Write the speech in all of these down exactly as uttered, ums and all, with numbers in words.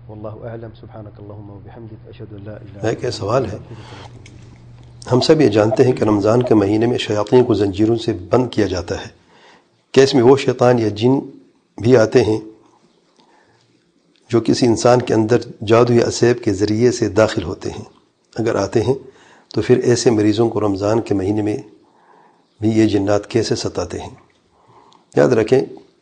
واللہ اعلم سبحانک اللہم وبحمدک اشہد ان لا الہ ایک سوال ہے، ہم سب یہ جانتے ہیں کہ رمضان کے مہینے میں شیاطین کو زنجیروں سے بند کیا جاتا ہے، کیا اس میں وہ شیطان یا جن بھی آتے ہیں جو کسی انسان کے اندر جادو یا اسیب کے ذریعے سے داخل ہوتے ہیں؟ اگر آتے ہیں تو پھر ایسے مریضوں کو رمضان کے مہینے میں بھی یہ جنات کیسے ستاتے ہیں؟ یاد رکھیں،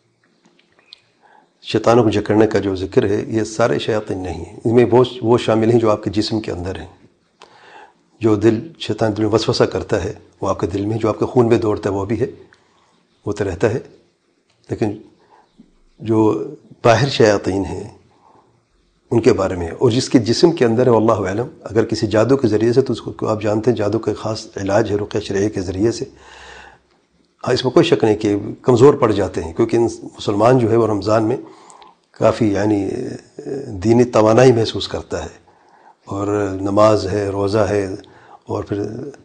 شیطانوں کو جکڑنے کا جو ذکر ہے یہ سارے شیاطین نہیں ہیں، اس میں وہ وہ شامل ہیں جو آپ کے جسم کے اندر ہیں، جو دل شیطان دل میں وسوسہ کرتا ہے وہ آپ کے دل میں، جو آپ کے خون میں دوڑتا ہے وہ بھی ہے، وہ تو رہتا ہے، لیکن جو باہر شیاطین ہیں ان کے بارے میں، اور جس کے جسم کے اندر ہے واللہ اعلم، اگر کسی جادو کے ذریعے سے، تو اس کو آپ جانتے ہیں جادو کا خاص علاج ہے رقیہ شرعیہ کے ذریعے سے، ہاں اس میں کوئی شک نہیں کہ کمزور پڑ جاتے ہیں، کیونکہ مسلمان جو ہے وہ رمضان میں کافی یعنی دینی توانائی محسوس کرتا ہے، اور نماز ہے، روزہ ہے، اور پھر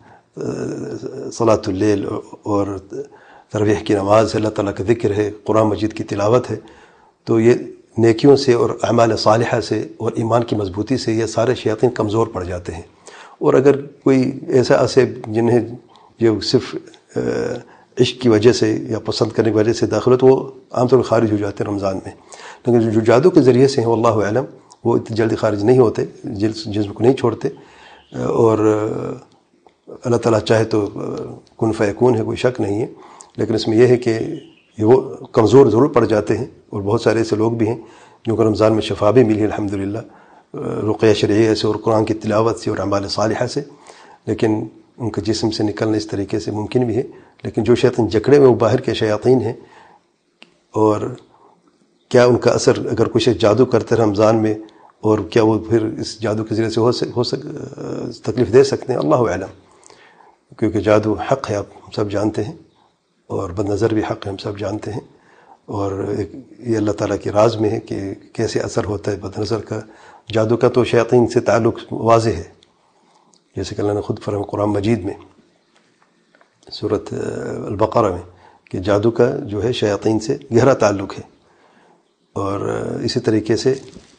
صلاۃ اللیل اور تراویح کی نماز ہے، اللہ تعالیٰ کا ذکر ہے، قرآن مجید کی تلاوت ہے، تو یہ نیکیوں سے اور اعمال صالحہ سے اور ایمان کی مضبوطی سے یہ سارے شیاطین کمزور پڑ جاتے ہیں۔ اور اگر کوئی ایسا اسیب جنہیں جو صرف عشق کی وجہ سے یا پسند کرنے کی وجہ سے داخل ہو تو وہ عام طور پر خارج ہو جاتے ہیں رمضان میں، لیکن جو جادو کے ذریعے سے ہیں واللہ اعلم وہ اتنی جلدی خارج نہیں ہوتے، جسم کو نہیں چھوڑتے، اور اللہ تعالیٰ چاہے تو کن فیکون ہے، کوئی شک نہیں ہے، لیکن اس میں یہ ہے کہ یہ وہ کمزور ضرور پڑ جاتے ہیں، اور بہت سارے ایسے لوگ بھی ہیں جو کہ رمضان میں شفا بھی ملی ہے الحمدللہ رقیہ شرعیہ سے اور قرآن کی تلاوت سے اور اعمال صالحہ سے، لیکن ان کے جسم سے نکلنا اس طریقے سے ممکن بھی ہے، لیکن جو شیطان جکڑے میں وہ باہر کے شیاطین ہیں، اور کیا ان کا اثر اگر کچھ جادو کرتے رمضان میں، اور کیا وہ پھر اس جادو کے ذریعے سے ہو سک ہو سک تکلیف دے سکتے ہیں، اللہ اعلم، کیونکہ جادو حق ہے، آپ سب جانتے ہیں، اور بد نظر بھی حق ہے، ہم سب جانتے ہیں، اور ایک یہ اللہ تعالیٰ کے راز میں ہے کہ کیسے اثر ہوتا ہے بد نظر کا، جادو کا تو شیاطین سے تعلق واضح ہے، جیسے کہ اللہ نے خود فرمایا قرآن مجید میں سورۃ البقرہ میں کہ جادو کا جو ہے شیاطین سے گہرا تعلق ہے، اور اسی طریقے سے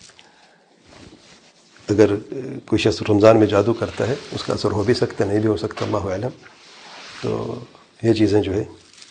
اگر کوئی شخص رمضان میں جادو کرتا ہے اس کا اثر ہو بھی سکتا ہے، نہیں بھی ہو سکتا، اللہ اعلم۔ تو یہ چیزیں جو ہے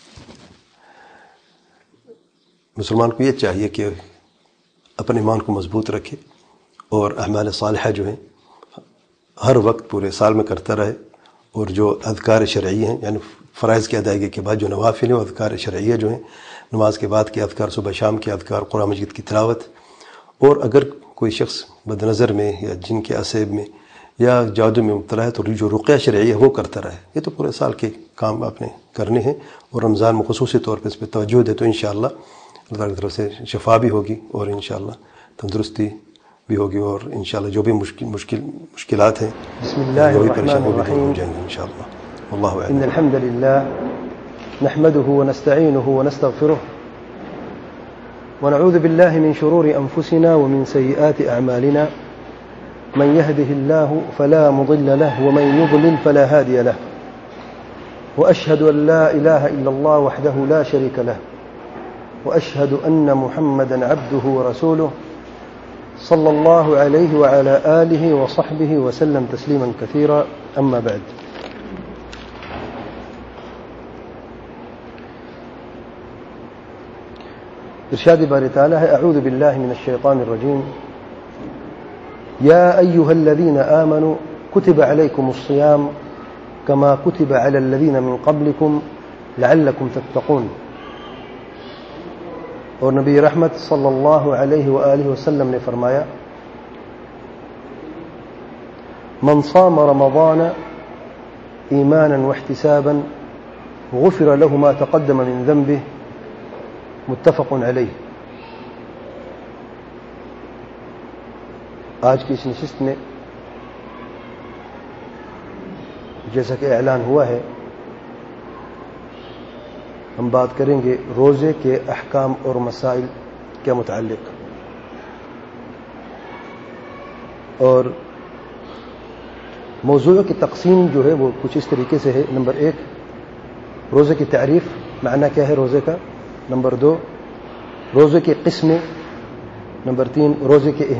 مسلمان کو یہ چاہیے کہ اپنے ایمان کو مضبوط رکھے، اور اعمال صالحہ جو ہیں ہر وقت پورے سال میں کرتا رہے، اور جو اذکار شرعی ہیں یعنی فرائض کی ادائیگی کے بعد جو نوافل ہیں وہ اذکار شرعیہ جو ہیں، نماز کے بعد کے اذکار، صبح شام کے اذکار، قرآن مجید کی تلاوت، اور اگر کوئی شخص بد نظر میں یا جن کے اسیب میں یا جادو میں مبتلا ہے تو جو رقیہ شرعی ہے وہ کرتا رہے، یہ تو پورے سال کے کام آپ نے کرنے ہیں، اور رمضان میں خصوصی طور پہ اس پہ توجہ دے تو انشاءاللہ اللہ تعالیٰ کی طرف سے شفا بھی ہوگی، اور انشاءاللہ تندرستی بھی ہوگی، اور انشاءاللہ جو بھی مشکل مشکل مشکلات ہیں بسم اللہ الرحمن الرحیم، ہو جائیں گے انشاءاللہ، واللہ اعلم۔ ان الحمد للہ نحمده ونستعینه ونستغفره ونعوذ بالله من شرور أنفسنا ومن سيئات أعمالنا، من يهده الله فلا مضل له ومن يضلل فلا هادي له، وأشهد أن لا إله إلا الله وحده لا شريك له، وأشهد أن محمدا عبده ورسوله صلى الله عليه وعلى آله وصحبه وسلم تسليما كثيرا، أما بعد۔ ارشاد باری تعالی ہے، اعوذ باللہ من الشیطان الرجیم، یا ایہا الذین آمنوا کتب علیکم الصیام کما کتب علی الذین من قبلکم لعلکم تتقون۔ اور نبی رحمت صلی اللہ علیہ وآلہ وسلم نے فرمایا، من صام رمضان ایمانا واحتسابا غفر له ما تقدم من ذنبه، متفق علیہ۔ آج کی اس نشست میں جیسا کہ اعلان ہوا ہے ہم بات کریں گے روزے کے احکام اور مسائل کے متعلق، اور موضوع کی تقسیم جو ہے وہ کچھ اس طریقے سے ہے۔ نمبر ایک، روزے کی تعریف، معنی کیا ہے روزے کا۔ نمبر دو، روزے کی قسمیں۔ نمبر تین، روزے کے